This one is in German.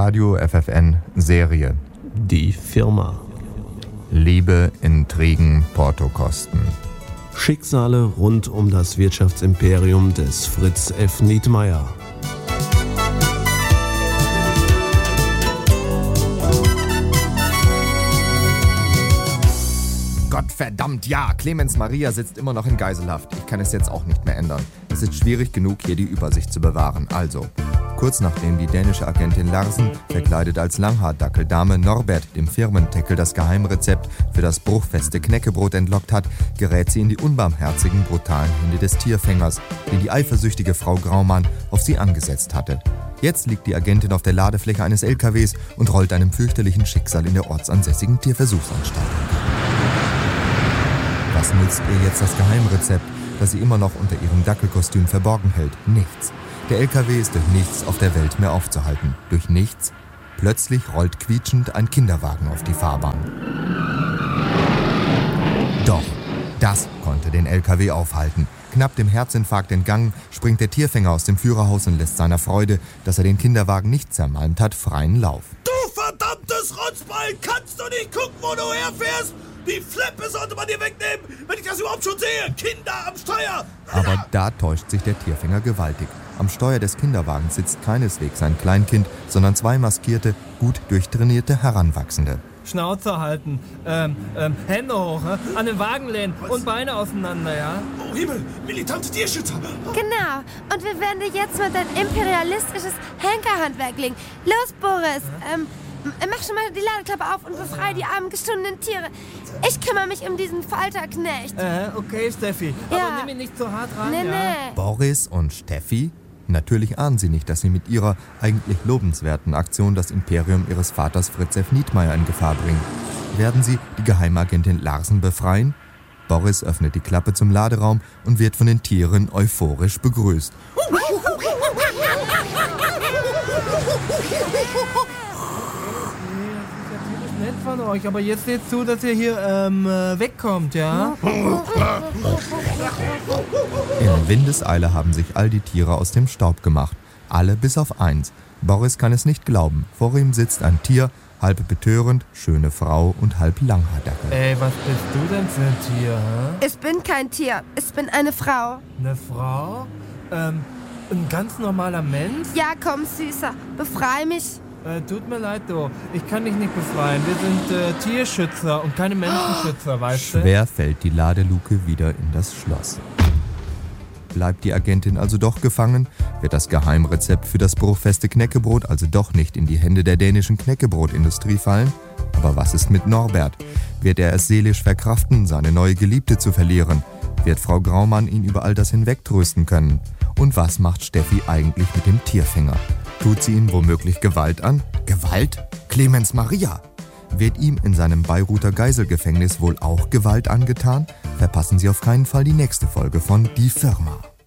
Radio FFN Serie. Die Firma. Liebe, Intrigen, Portokosten. Schicksale rund um das Wirtschaftsimperium des Fritz F. Nietmeyer. Gottverdammt, ja! Clemens Maria sitzt immer noch in Geiselhaft. Ich kann es jetzt auch nicht mehr ändern. Es ist schwierig genug, hier die Übersicht zu bewahren. Also, kurz nachdem die dänische Agentin Larsen, verkleidet als Langhaar-Dackeldame Norbert, dem Firmenteckel das Geheimrezept für das bruchfeste Knäckebrot entlockt hat, gerät sie in die unbarmherzigen, brutalen Hände des Tierfängers, den die eifersüchtige Frau Graumann auf sie angesetzt hatte. Jetzt liegt die Agentin auf der Ladefläche eines LKWs und rollt einem fürchterlichen Schicksal in der ortsansässigen Tierversuchsanstalt. Was nützt ihr jetzt das Geheimrezept, das sie immer noch unter ihrem Dackelkostüm verborgen hält? Nichts. Der LKW ist durch nichts auf der Welt mehr aufzuhalten. Durch nichts. Plötzlich rollt quietschend ein Kinderwagen auf die Fahrbahn. Doch, das konnte den LKW aufhalten. Knapp dem Herzinfarkt entgangen, springt der Tierfänger aus dem Führerhaus und lässt seiner Freude, dass er den Kinderwagen nicht zermalmt hat, freien Lauf. Du verdammtes Rotzbein, kannst du nicht gucken, wo du herfährst? Die Fleppe sollte man dir wegnehmen, wenn ich das überhaupt schon sehe. Kinder am Steuer. Aber da täuscht sich der Tierfänger gewaltig. Am Steuer des Kinderwagens sitzt keineswegs ein Kleinkind, sondern zwei maskierte, gut durchtrainierte Heranwachsende. Schnauze halten, Hände hoch, an den Wagen lehnen und Beine auseinander, ja? Oh Himmel, militante Tierschützer. Genau, und wir werden dir jetzt mal dein imperialistisches Henkerhandwerk legen. Los, Boris, mach schon mal die Ladeklappe auf und befreie die armen, gestundenen Tiere. Ich kümmere mich um diesen Folterknecht. Okay, Steffi, Ja. aber nimm ihn nicht so hart ran, Nee, ja? nee. Boris und Steffi? Natürlich ahnen sie nicht, dass sie mit ihrer eigentlich lobenswerten Aktion das Imperium ihres Vaters Fritz F. Nietmeyer in Gefahr bringen. Werden sie die Geheimagentin Larsen befreien? Boris öffnet die Klappe zum Laderaum und wird von den Tieren euphorisch begrüßt. Nett von euch, aber jetzt seht zu, dass ihr hier wegkommt, ja? In Windeseile haben sich all die Tiere aus dem Staub gemacht. Alle bis auf eins. Boris kann es nicht glauben. Vor ihm sitzt ein Tier, halb betörend, schöne Frau und halb Langhaardackel. Ey, was bist du denn für ein Tier, hä? Ich bin kein Tier, ich bin eine Frau. Eine Frau? Ein ganz normaler Mensch? Ja, komm, Süßer, befrei mich. Tut mir leid, du. Ich kann dich nicht befreien. Wir sind Tierschützer und keine Menschenschützer, weißt du? Schwer fällt die Ladeluke wieder in das Schloss. Bleibt die Agentin also doch gefangen? Wird das Geheimrezept für das bruchfeste Knäckebrot also doch nicht in die Hände der dänischen Knäckebrotindustrie fallen? Aber was ist mit Norbert? Wird er es seelisch verkraften, seine neue Geliebte zu verlieren? Wird Frau Graumann ihn über all das hinwegtrösten können? Und was macht Steffi eigentlich mit dem Tierfänger? Tut sie ihm womöglich Gewalt an? Gewalt? Clemens Maria! Wird ihm in seinem Bayreuther Geiselgefängnis wohl auch Gewalt angetan? Verpassen Sie auf keinen Fall die nächste Folge von Die Firma.